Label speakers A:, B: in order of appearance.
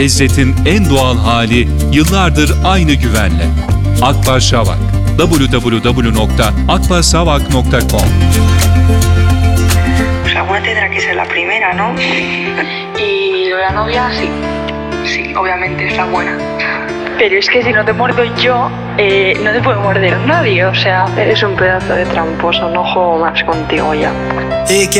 A: Lezzetin en doğal hali yıllardır aynı güvenle. Akba Şavak. www.akbasavak.com.
B: Pues alguna tendrá que ser la primera, ¿no?
C: Y lo de la novia, sí. Sí, obviamente está buena. Pero es que si no te muerdo yo, no te puede morder nadie, o sea...
B: Eres un pedazo de tramposo, no juego más contigo ya.